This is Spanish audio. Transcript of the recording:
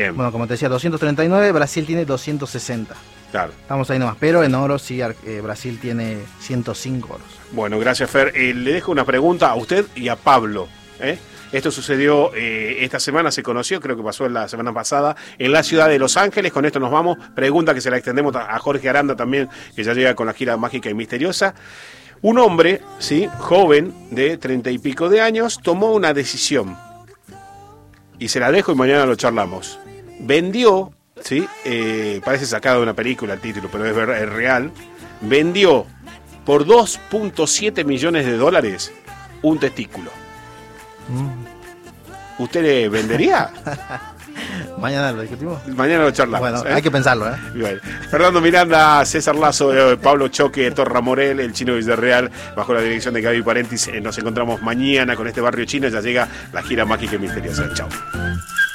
Bien. Bueno, como te decía, 239, Brasil tiene 260. Claro. Estamos ahí nomás, pero en oro sí, Brasil tiene 105 oros. Bueno, gracias, Fer. Le dejo una pregunta a usted y a Pablo. Esto sucedió esta semana, se conoció, creo que pasó la semana pasada, en la ciudad de Los Ángeles. Con esto nos vamos. Pregunta que se la extendemos a Jorge Aranda también, que ya llega con la gira mágica y misteriosa. Un hombre, ¿sí?, joven, de 30 y pico de años, tomó una decisión. Y se la dejo y mañana lo charlamos. Vendió, ¿sí?, parece sacado de una película el título, pero es real. Vendió por $2.7 millones un testículo. ¿Usted le vendería? Mañana lo discutimos. Mañana lo charlamos. Bueno, hay que pensarlo, Bien. Fernando Miranda, César Lazo, Pablo Choque, Torra Morel, el Chino Villarreal, bajo la dirección de Gaby Parentis. Nos encontramos mañana con este barrio chino. Ya llega la gira mágica y misteriosa. Chao.